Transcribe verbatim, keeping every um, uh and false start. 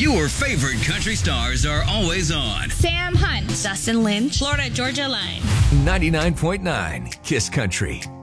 Your favorite country stars are always on. Sam Hunt, Dustin Lynch, Florida Georgia Line. ninety-nine point nine Kiss Country.